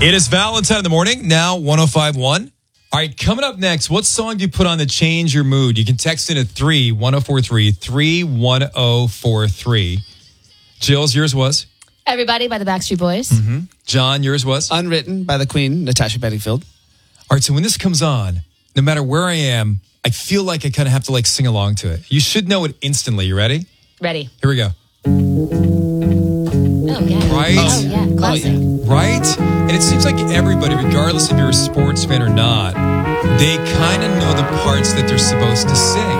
It is Valentine in the morning, now 105.1. All right, coming up next, what song do you put on to change your mood? You can text in at 31043, 31043. Jill's, yours was? Everybody by the Backstreet Boys. Mm-hmm. John, yours was? Unwritten by the Queen, Natasha Bedingfield. All right, so when this comes on, no matter where I am, I feel like I kind of have to sing along to it. You should know it instantly. You ready? Ready. Here we go. Oh, yeah. Right? Oh, yeah. Classic. Right? And it seems like everybody, regardless if you're a sports fan or not, they kind of know the parts that they're supposed to sing.